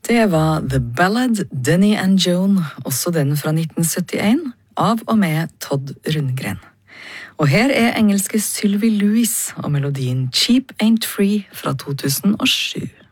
Det var The Ballad, Denny and Joan, også den fra 1971, av og med Todd Rundgren. Og her engelske Sylvie Lewis og melodien Cheap Ain't Free fra 2007.